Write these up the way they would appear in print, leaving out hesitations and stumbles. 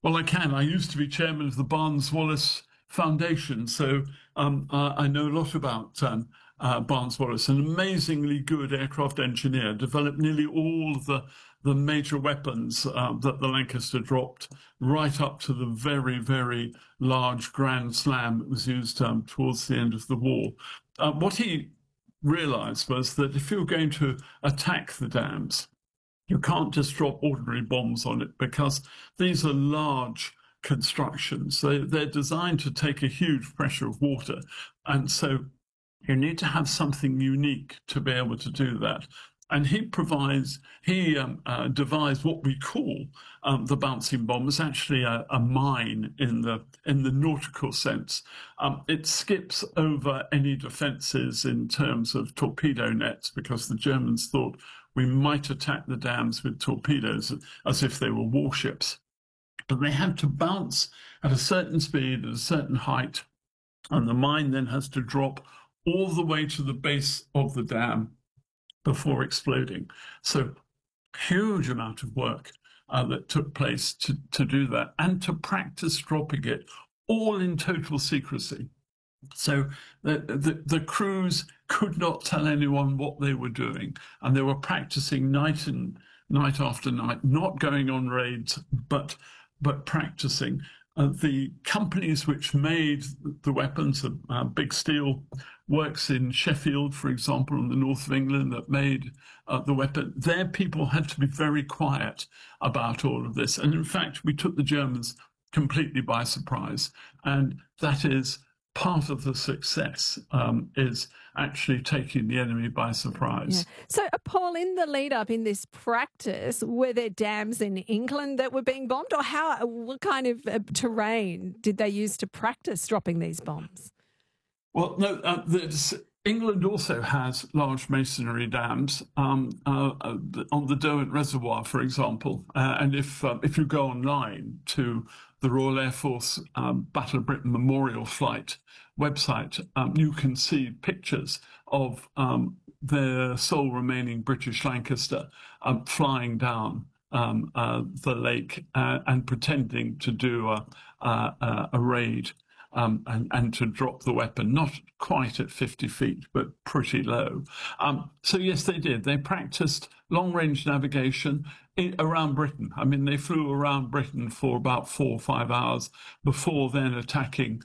Well, I can. I used to be chairman of the Barnes Wallis Foundation, so I know a lot about Barnes Wallis. An amazingly good aircraft engineer, developed nearly all of the major weapons that the Lancaster dropped, right up to the very, very large Grand Slam that was used towards the end of the war. What he realized was that if you were going to attack the dams, you can't just drop ordinary bombs on it because these are large constructions. They're designed to take a huge pressure of water. And so you need to have something unique to be able to do that. And he devised what we call the bouncing bomb. It's actually a mine in the nautical sense. It skips over any defenses in terms of torpedo nets because the Germans thought we might attack the dams with torpedoes as if they were warships. But they have to bounce at a certain speed, at a certain height, and the mine then has to drop all the way to the base of the dam before exploding. So huge amount of work that took place to do that and to practice dropping it, all in total secrecy. So the crews could not tell anyone what they were doing, and they were practicing night after night, not going on raids, but practicing. The companies which made the weapons, Big Steel Works in Sheffield, for example, in the north of England, that made the weapon, their people had to be very quiet about all of this. And in fact, we took the Germans completely by surprise. And that is part of the success, is actually taking the enemy by surprise. Yeah. So, Paul, in the lead up in this practice, were there dams in England that were being bombed, or what kind of terrain did they use to practice dropping these bombs? Well, no, England also has large masonry dams on the Derwent Reservoir, for example. And if you go online to the Royal Air Force Battle of Britain Memorial Flight website, you can see pictures of the sole remaining British Lancaster flying down the lake and pretending to do a raid. And to drop the weapon, not quite at 50 feet, but pretty low. So yes, they did. They practiced long-range navigation around Britain. I mean, they flew around Britain for about 4 or 5 hours before then attacking,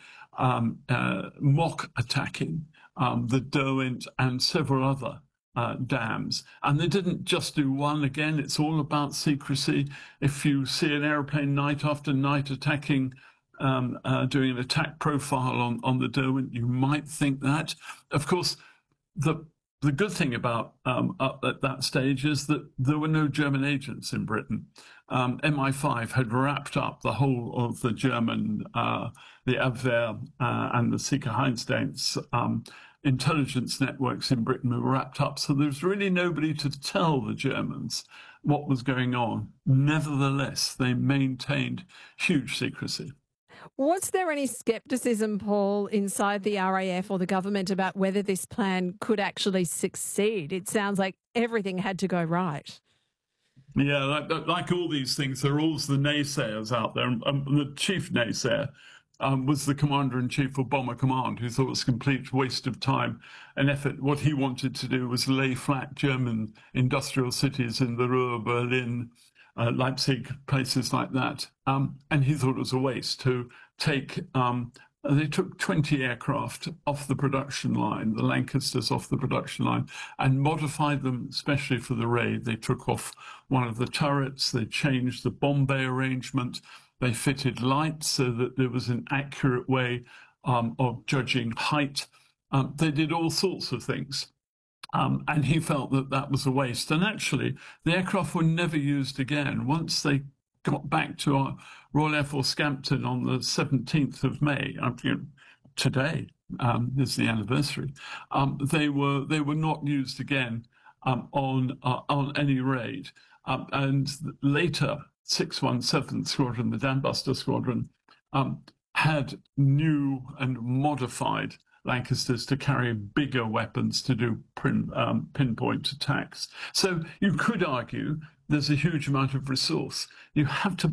mock attacking the Derwent and several other dams. And they didn't just do one. Again, it's all about secrecy. If you see an aeroplane night after night attacking, doing an attack profile on the Derwent, you might think that. Of course, the good thing about up at that stage is that there were no German agents in Britain. MI5 had wrapped up the whole of the German, the Abwehr and the Sicherheitsdienst intelligence networks in Britain were wrapped up. So there's really nobody to tell the Germans what was going on. Nevertheless, they maintained huge secrecy. Was there any scepticism, Paul, inside the RAF or the government about whether this plan could actually succeed? It sounds like everything had to go right. Yeah, like all these things, there are always the naysayers out there. The chief naysayer was the commander-in-chief of Bomber Command, who thought it was a complete waste of time and effort. What he wanted to do was lay flat German industrial cities in the Ruhr, Berlin, Leipzig, places like that. And he thought it was a waste to take, they took 20 aircraft off the production line, the Lancasters off the production line, and modified them especially for the raid. They took off one of the turrets, they changed the bomb bay arrangement, they fitted lights so that there was an accurate way of judging height. They did all sorts of things. And he felt that that was a waste. And actually, the aircraft were never used again. Once they got back to our Royal Air Force Scampton on the 17th of May, today is the anniversary, they were not used again on any raid. And later, 617th Squadron, the Dambuster Squadron, had new and modified Lancasters to carry bigger weapons to do pinpoint attacks. So you could argue there's a huge amount of resource. You have to